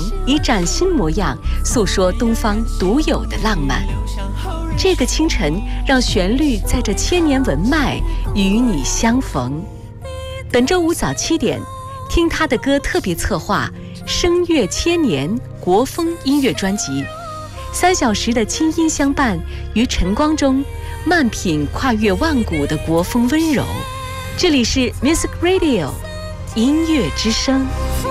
以崭新模样诉说东方独有的浪漫。这个清晨，让旋律在这千年文脉与你相逢。本周五早7点，听他的歌特别策划声乐千年国风音乐专辑，3小时的清音相伴，于晨光中慢品跨越万古的国风温柔。这里是 Music Radio 音乐之声。